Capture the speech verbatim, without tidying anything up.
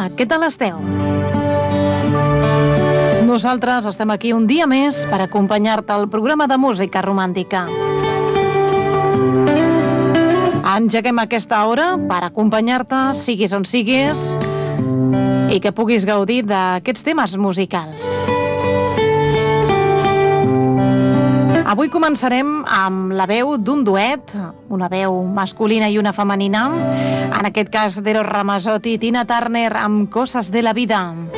Hola, què tal esteu? Nosaltres estem aquí un dia més per acompanyar-te al programa de música romàntica. Engeguem aquesta hora per acompanyar-te, siguis on siguis, i que puguis gaudir d'aquests temes musicals. Avui començarem amb la veu d'un duet, una veu masculina i una femenina, en aquest cas d'Eros Ramazzotti i Tina Turner amb Coses de la vida.